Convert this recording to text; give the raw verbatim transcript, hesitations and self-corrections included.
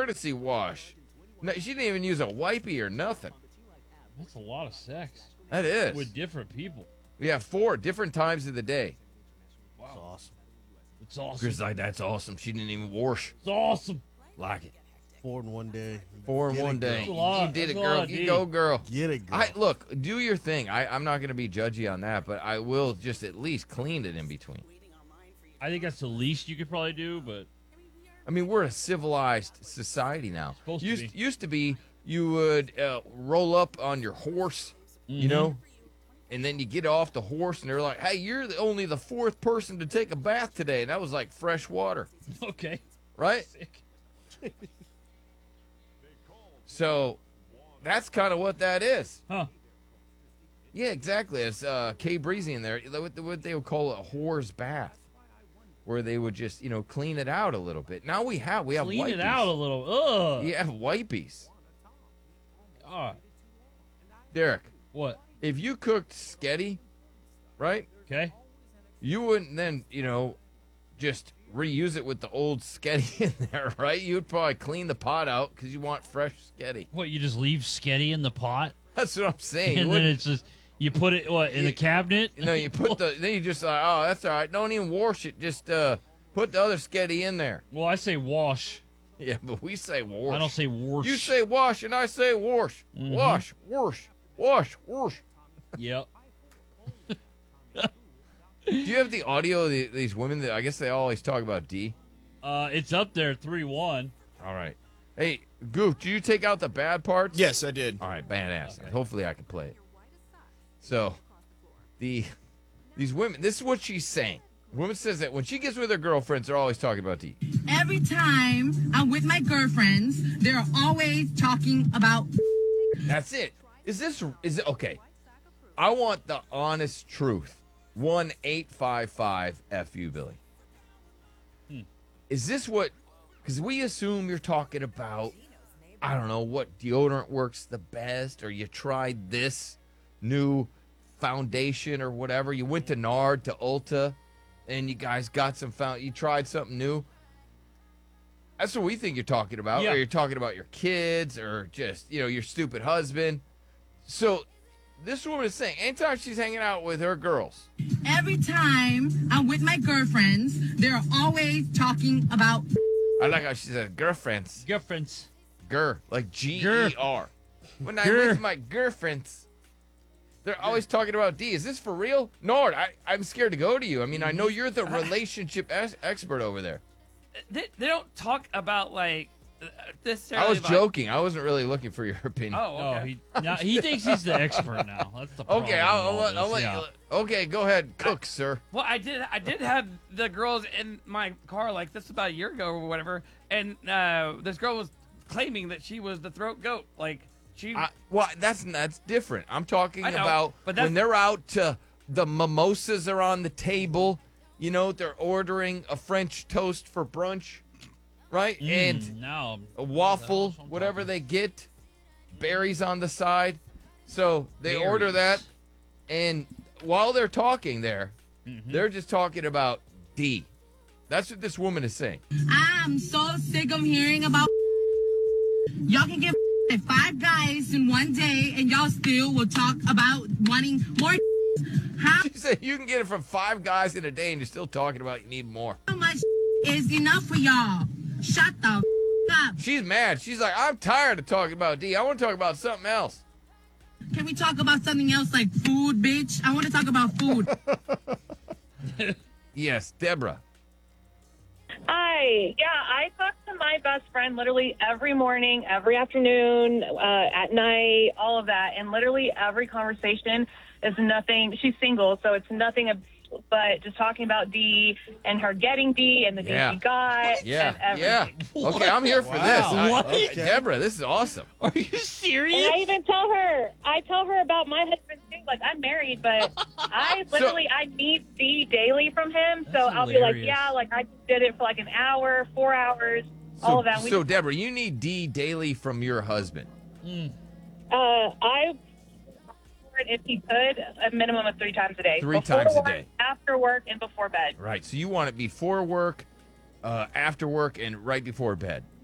courtesy wash. No, she didn't even use a wipey or nothing. That's a lot of sex. That is. With different people. Yeah, four different times of the day. Wow. That's awesome. It's awesome. Chris like, that's awesome. She didn't even wash. It's awesome. Like it. Four in one day. Four in Get one it, day. girl. That's a lot. You did That's it, a girl. lot, You D. go, girl. Get it, girl. I look, do your thing. I, I'm not going to be judgy on that, but I will just at least clean it in between. I think that's the least you could probably do, but I mean, we're a civilized society now. Supposed to used, be. used to be you would uh, roll up on your horse, you Mhm. know, and then you get off the horse, and they're like, hey, you're the, only the fourth person to take a bath today. And that was like fresh water, okay. right? Sick. So that's kind of what that is. Huh. Yeah, exactly. It's uh, Kay Breezy in there. What, what they would call a whore's bath, where they would just, you know, clean it out a little bit. Now we have we have Clean wipies. it out a little. Ugh. You have wipies. God. Derek, What? if you cooked sketty, right, Okay. you wouldn't then, you know, just reuse it with the old sketty in there, right? You would probably clean the pot out because you want fresh sketty. What, you just leave sketty in the pot? That's what I'm saying. You and then wouldn't- it's just, you put it, what, in the cabinet? You know, you put the, then you just like, oh, that's all right. Don't even wash it. Just uh, put the other sketty in there. Well, I say wash. Yeah, but we say wash. I don't say wash. You say wash, and I say wash. Mhm. Wash, wash, wash, wash. Yep. Do you have the audio of the, these women that I guess they always talk about D? Uh, it's up there, three one. All right. Hey, Goof, did you take out the bad parts? Yes, I did. All right, badass. Hopefully I can play it. So, the these women, this is what she's saying. Woman says that when she gets with her girlfriends, they're always talking about D. Every time I'm with my girlfriends, they're always talking about. That's it. Is this, is it, okay. I want the honest truth. one eight five five F U, Billy. Hmm. Is this what, because we assume you're talking about, I don't know, what deodorant works the best, or you tried this new foundation or whatever. You went to Nard, to Ulta, and you guys got some, found, you tried something new. That's what we think you're talking about. Yeah. Or you're talking about your kids, or just, you know, your stupid husband. So this woman is saying, anytime she's hanging out with her girls, Every time I'm with my girlfriends, they're always talking about. I like how she said girlfriends. Girlfriends. Gur, like G Gur. E R. When I'm Gur. with my girlfriends, they're always talking about D. Is this for real? Nord, I, I'm scared to go to you. I mean, I know you're the relationship es- expert over there. They, they don't talk about like uh, this. I was joking. I wasn't really looking for your opinion. Oh, No, okay. he now, he thinks he's the expert now. That's the problem. okay, I'll, I'll, with let, all I'll this, let yeah. you. Okay, go ahead, cook, sir. Well, I did. I did have the girls in my car like this about a year ago or whatever, and uh, this girl was claiming that she was the throat goat. Like she. I, well, that's that's different. I'm talking I know, about but that's- when they're out to the mimosas are on the table. You know, they're ordering a French toast for brunch, right? Mm, and now a waffle, That's what I'm whatever talking. they get, berries on the side. So they order that, and while they're talking there, Mm-hmm. they're just talking about D. That's what this woman is saying. I'm so sick of hearing about. Y'all can get five guys in one day, and y'all still will talk about wanting more. How She said you can get it from five guys in a day, and you're still talking about you need more. much is enough for y'all? Shut the up. She's mad. She's like, I'm tired of talking about D. I want to talk about something else. Can we talk about something else like food, bitch? I want to talk about food. Yes, Deborah. Hi. Yeah, I talk to my best friend literally every morning, every afternoon, uh, at night, all of that. And literally every conversation is nothing. She's single, so it's nothing ab- but just talking about D and her getting D and the Yeah. D she got Yeah, and yeah. everything. Okay, I'm here for Wow. this. I- What? okay, Deborah, this is awesome. Are you And serious? I even tell her, I tell her about my husband too. Like, I'm married, but I literally, I need D daily from him. So That's I'll be like, hilarious. yeah, like I just did it for like an hour, four hours, all So, of that. We so Deborah, you need D daily from your husband. Mm. Uh, I if he could, a minimum of three times a day. Three Before times a work, day. After work, and before bed. Right. So you want it before work, uh, after work, and right before bed.